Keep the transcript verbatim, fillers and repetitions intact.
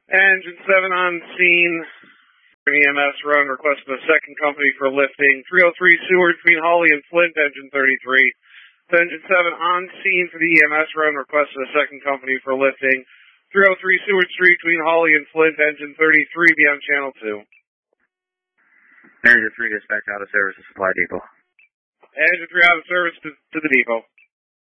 Engine seven on scene. E M S run requested a second company for lifting. three oh three Seward between Holly and Flint, engine thirty-three. Engine seven on scene for the E M S run requested a second company for lifting. three oh three Seward Street between Holly and Flint, engine thirty-three, be on channel two. Engine three dispatch out of service to supply depot. Engine three out of service to, to the depot.